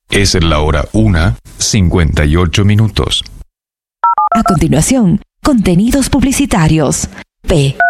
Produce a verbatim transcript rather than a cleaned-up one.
Es la hora una, cincuenta y ocho minutos. A continuación, contenidos publicitarios. P.